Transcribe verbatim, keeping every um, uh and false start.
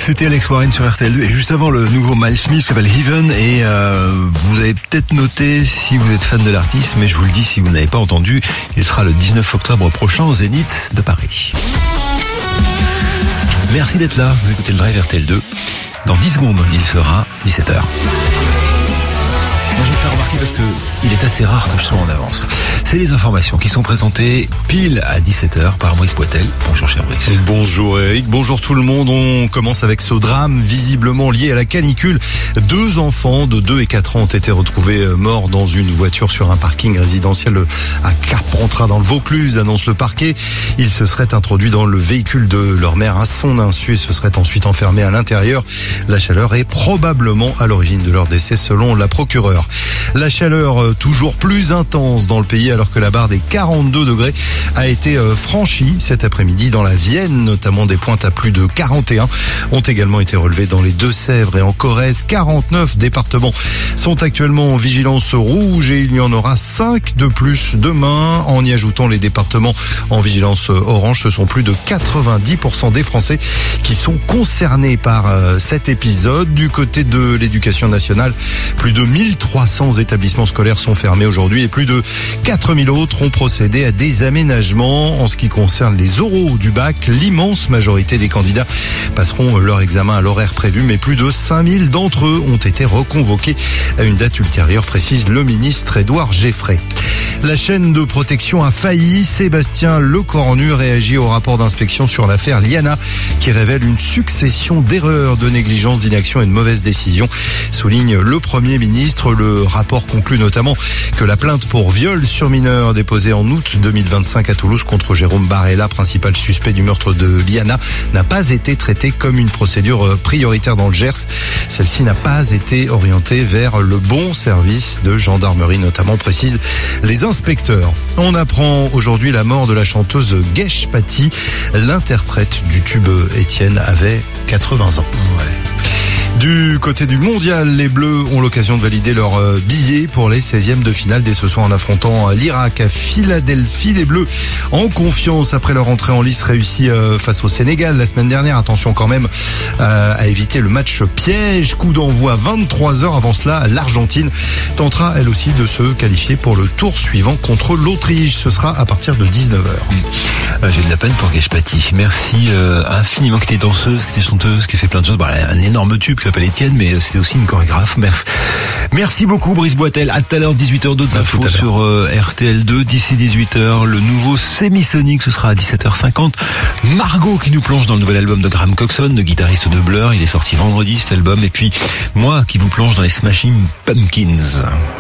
C'était Alex Warren sur R T L deux et juste avant le nouveau Miles Smith s'appelle Heaven et euh, vous avez peut-être noté si vous êtes fan de l'artiste, mais je vous le dis si vous n'avez pas entendu, il sera le dix-neuf octobre prochain au Zénith de Paris. Merci d'être là, vous écoutez le Drive R T L deux. Dans dix secondes, il sera dix-sept heures. Moi, je vais me faire remarquer parce que il est assez rare que je sois en avance. C'est les informations qui sont présentées pile à dix-sept heures par Brice Poitel. Bonjour cher Brice. Bonjour Eric, bonjour tout le monde. On commence avec ce drame visiblement lié à la canicule. Deux enfants de deux et quatre ans ont été retrouvés morts dans une voiture sur un parking résidentiel à Carpentras dans le Vaucluse, annonce le parquet. Ils se seraient introduits dans le véhicule de leur mère à son insu et se seraient ensuite enfermés à l'intérieur. La chaleur est probablement à l'origine de leur décès selon la procureure. La chaleur toujours plus intense dans le pays alors que la barre des quarante-deux degrés a été franchie cet après-midi dans la Vienne, notamment des pointes à plus de quarante et un ont également été relevées dans les Deux-Sèvres et en Corrèze. quarante-neuf départements sont actuellement en vigilance rouge et il y en aura cinq de plus demain. En y ajoutant les départements en vigilance orange, ce sont plus de quatre-vingt-dix pour cent des Français qui sont concernés par cet épisode. Du côté de l'éducation nationale, plus de mille trois cents établissements scolaires sont fermés aujourd'hui et plus de quatre mille autres ont procédé à des aménagements. En ce qui concerne les oraux du bac, l'immense majorité des candidats passeront leur examen à l'horaire prévu, mais plus de cinq mille d'entre eux ont été reconvoqués à une date ultérieure, précise le ministre Édouard Geffray. La chaîne de protection a failli. Sébastien Lecornu réagit au rapport d'inspection sur l'affaire Liana qui révèle une succession d'erreurs, de négligence, d'inaction et de mauvaises décisions, souligne le Premier ministre. Le rapport conclut notamment que la plainte pour viol sur mineur déposée en août deux mille vingt-cinq à Toulouse contre Jérôme Barella, principal suspect du meurtre de Liana, n'a pas été traitée comme une procédure prioritaire dans le Gers. Celle-ci n'a pas été orientée vers le bon service de gendarmerie, notamment, précise les inspecteurs. On apprend aujourd'hui la mort de la chanteuse Gesh Patti. L'interprète du tube Étienne avait quatre-vingts ans. Ouais. Du côté du mondial, les Bleus ont l'occasion de valider leur billet pour les seizièmes de finale dès ce soir en affrontant l'Irak à Philadelphie. Les Bleus en confiance après leur entrée en lice réussie face au Sénégal la semaine dernière. Attention quand même à éviter le match piège. Coup d'envoi vingt-trois heures. Avant cela, l'Argentine tentera elle aussi de se qualifier pour le tour suivant contre l'Autriche. Ce sera à partir de dix-neuf heures. J'ai de la peine pour Gesh Patti. Merci euh, infiniment, qui était danseuse, qui était chanteuse, qui fait plein de choses. Bon, un énorme tube qui s'appelle Étienne, mais c'était aussi une chorégraphe. Merci beaucoup Brice Poitel. À tout à l'heure, dix-huit heures, d'autres infos sur euh, R T L deux. D'ici dix-huit heures, le nouveau Semisonic, ce sera à dix-sept heures cinquante. Margot qui nous plonge dans le nouvel album de Graham Coxon, le guitariste de Blur. Il est sorti vendredi cet album. Et puis moi qui vous plonge dans les Smashing Pumpkins.